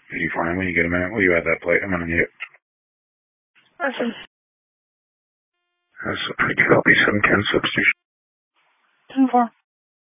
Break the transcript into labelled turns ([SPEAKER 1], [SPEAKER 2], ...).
[SPEAKER 1] Is he fine when you get a minute? Will you add that plate? I'm going to need it.
[SPEAKER 2] Awesome.
[SPEAKER 1] That's Philadelphia 710 substitution.